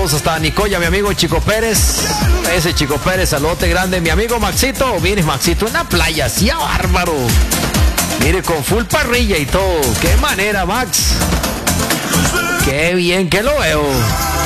Saludos hasta Nicoya, mi amigo Chico Pérez. Ese Chico Pérez, saludote grande. Mi amigo Maxito, mire Maxito, en la playa, así a bárbaro. Mire, con full parrilla y todo. Qué manera, Max. Qué bien que lo veo.